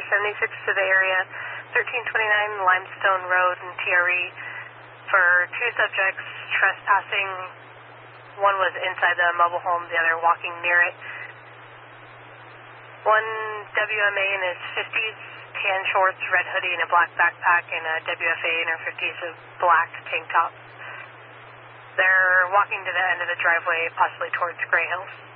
76 to the area, 1329 Limestone Road in TRE for two subjects trespassing. One was inside the mobile home, the other walking near it. One WMA in his 50s, tan shorts, red hoodie, and a black backpack, and a WFA in her 50s, a black tank top. They're walking to the end of the driveway, possibly towards Gray Hills.